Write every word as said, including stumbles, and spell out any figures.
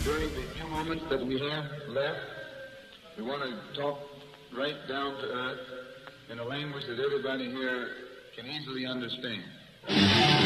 During the few moments that we have left, we want to talk right down to earth in a language that everybody here can easily understand.